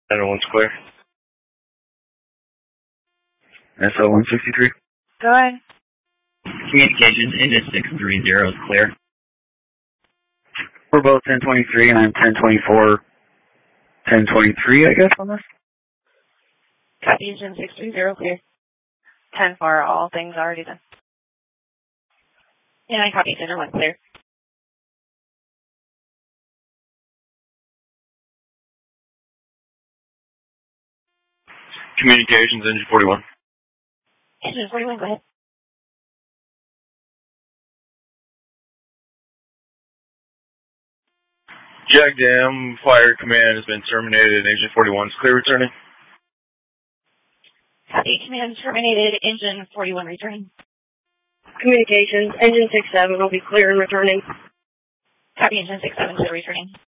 One's clear. SO 163. Go ahead. Communications, engine 630 is clear. We're both 1023 and I'm 1024, 1023, I guess, on this. Copy, engine 630 clear. 10 for all things already done. And I copy center 1 clear. Communications, engine 41. Engine 41, go ahead. Jag Dam fire command has been terminated. Engine 41 is clear returning. Copy, command terminated. Engine 41 returning. Communications, engine 67 will be clear and returning. Copy, engine 67 returning.